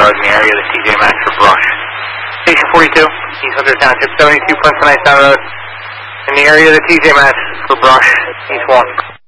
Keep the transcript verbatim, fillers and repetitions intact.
Road in the area of the T J Maxx for brush. Station forty-two, East Hunter Township, seventy-two Princeton Ice Town Road, in the area of the T J Maxx for brush, East one.